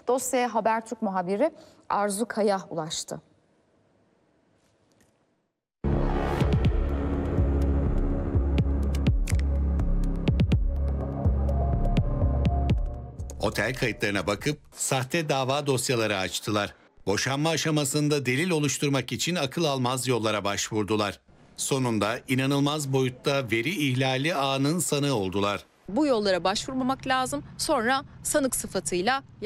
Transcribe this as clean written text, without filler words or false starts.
Dosyaya Habertürk muhabiri Arzu Kaya ulaştı. Otel kayıtlarına bakıp sahte dava dosyaları açtılar. Boşanma aşamasında delil oluşturmak için akıl almaz yollara başvurdular. Sonunda inanılmaz boyutta veri ihlali ağının sanığı oldular. Bu yollara başvurmamak lazım. Sonra sanık sıfatıyla